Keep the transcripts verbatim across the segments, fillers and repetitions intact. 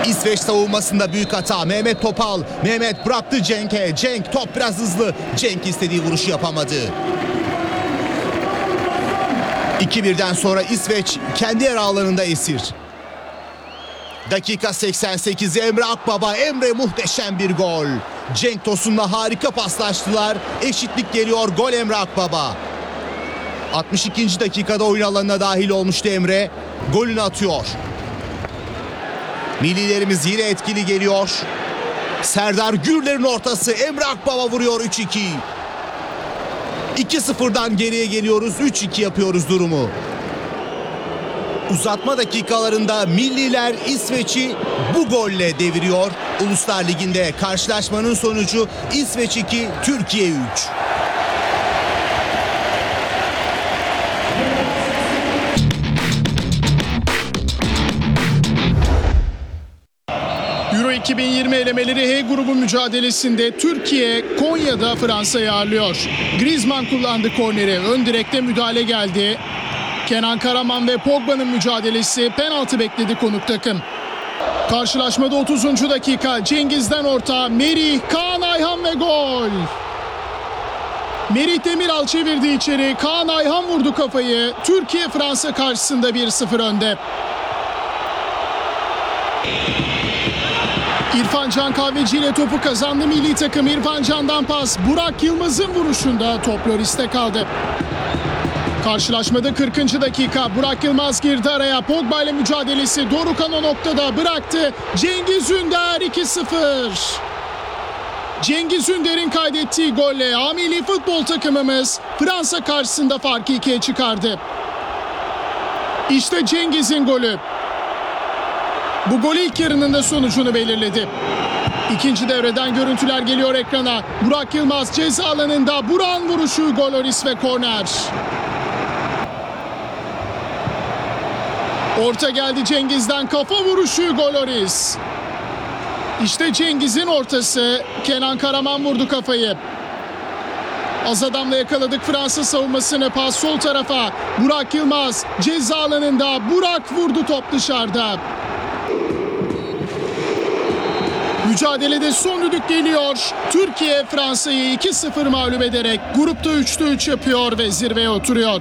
İsveç savunmasında büyük hata. Mehmet Topal. Mehmet bıraktı Cenk'e. Cenk top biraz hızlı. Cenk istediği vuruşu yapamadı. iki birden sonra İsveç kendi yer alanında esir. Dakika seksen sekiz, Emre Akbaba. Emre muhteşem bir gol. Cenk Tosun'la harika paslaştılar. Eşitlik geliyor. Gol Emre Akbaba. altmış ikinci dakikada oyun alanına dahil olmuştu Emre. Golünü atıyor. Millilerimiz yine etkili geliyor. Serdar Gürler'in ortası. Emre Akbaba vuruyor. üç iki. iki sıfırdan geriye geliyoruz. üç iki yapıyoruz durumu. Uzatma dakikalarında milliler İsveç'i bu golle deviriyor. Uluslar Ligi'nde karşılaşmanın sonucu İsveç iki, Türkiye üç. Euro iki bin yirmi elemeleri H grubu mücadelesinde Türkiye Konya'da Fransa'yı ağırlıyor. Griezmann kullandı korneri. Ön direkte müdahale geldi. Kenan Karaman ve Pogba'nın mücadelesi, penaltı bekledi konuk takım. Karşılaşmada otuzuncu dakika, Cengiz'den orta, Merih, Kaan Ayhan ve gol. Merih Demiral çevirdi içeri, Kaan Ayhan vurdu kafayı. Türkiye Fransa karşısında bir sıfır önde. İrfan Can Kahveci ile topu kazandı milli takım. İrfan Can'dan pas, Burak Yılmaz'ın vuruşunda top Loris'te kaldı. Karşılaşmada kırkıncı dakika, Burak Yılmaz girdi araya. Pogba ile mücadelesi, Dorukhan o noktada bıraktı. Cengiz Ünder iki sıfır. Cengiz Ünder'in kaydettiği golle A milli futbol takımımız Fransa karşısında farkı ikiye çıkardı. İşte Cengiz'in golü. Bu gol ilk yarının da sonucunu belirledi. İkinci devreden görüntüler geliyor ekrana. Burak Yılmaz ceza alanında, Burak'ın vuruşu, gol Loris ve korner. Orta geldi Cengiz'den, kafa vuruşu, gol Loris. İşte Cengiz'in ortası, Kenan Karaman vurdu kafayı. Az adamla yakaladık Fransa savunmasını, pas sol tarafa. Burak Yılmaz ceza alanında, Burak vurdu, top dışarıda. Mücadelede son düdük geliyor. Türkiye Fransa'yı iki sıfır mağlup ederek grupta üçte üç yapıyor ve zirveye oturuyor.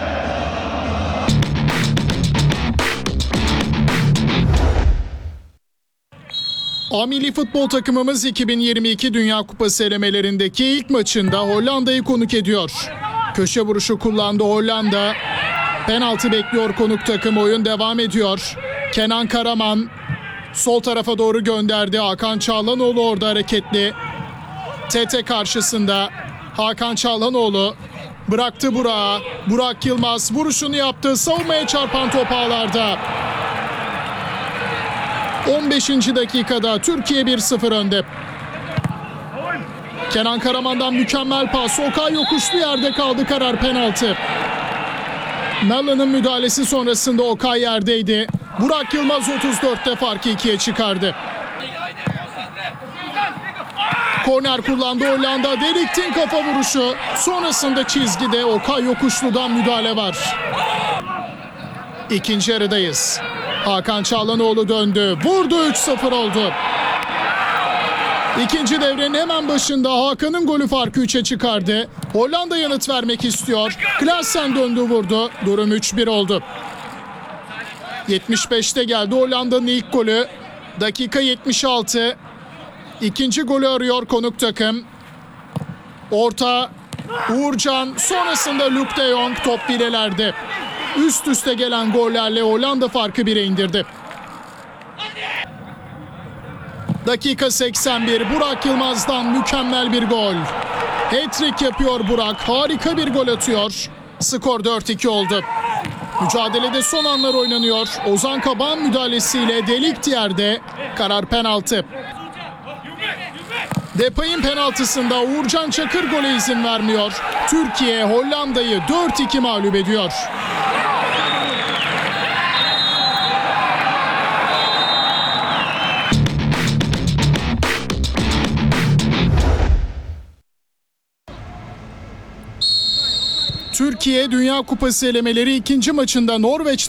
A milli futbol takımımız iki bin yirmi iki Dünya Kupası elemelerindeki ilk maçında Hollanda'yı konuk ediyor. Köşe vuruşu kullandı Hollanda. Penaltı bekliyor konuk takım, oyun devam ediyor. Kenan Karaman sol tarafa doğru gönderdi. Hakan Çağlanoğlu orada hareketli. Tete karşısında. Hakan Çağlanoğlu bıraktı Burak'a. Burak Yılmaz vuruşunu yaptı. Savunmaya çarpan top ağlarda. on beşinci dakikada Türkiye bir sıfır önde. Kenan Karaman'dan mükemmel pas. Okay yokuşlu yerde kaldı, karar penaltı. Mellon'un müdahalesi sonrasında Okay yerdeydi. Burak Yılmaz otuz dörtte farkı ikiye çıkardı. Korner kullandı Hollanda. Deliktin kafa vuruşu. Sonrasında çizgide Okay yokuşludan müdahale var. İkinci yarıdayız. Hakan Çağlanoğlu döndü. Vurdu, üç sıfır oldu. İkinci devrenin hemen başında Hakan'ın golü farkı üçe çıkardı. Hollanda yanıt vermek istiyor. Klaassen döndü, vurdu. Durum üç bir oldu. yetmiş beşte geldi Hollanda'nın ilk golü. Dakika yetmiş altı. İkinci golü arıyor konuk takım. Orta Uğurcan, sonrasında Luc de Jong, top filelerde. Üst üste gelen gollerle Hollanda farkı bire indirdi. Dakika seksen bir, Burak Yılmaz'dan mükemmel bir gol. Hat-trick yapıyor Burak, harika bir gol atıyor. Skor dört iki oldu. Mücadelede son anlar oynanıyor. Ozan Kabak'ın müdahalesiyle Delik yerde, karar penaltı. Depay'ın penaltısında Uğurcan Çakır gole izin vermiyor. Türkiye Hollanda'yı dört iki mağlup ediyor. Türkiye Dünya Kupası elemeleri ikinci maçında Norveç